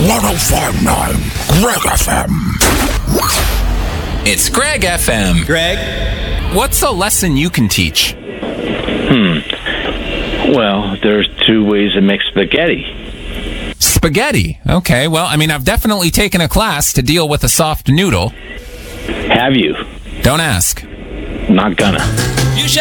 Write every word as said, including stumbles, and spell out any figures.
one oh five point nine Greg F M. It's Greg F M. Greg? What's a lesson you can teach? Hmm. Well, there's two ways to make spaghetti. Spaghetti. Okay, well, I mean, I've definitely taken a class to deal with a soft noodle. Have you? Don't ask. Not gonna. You shall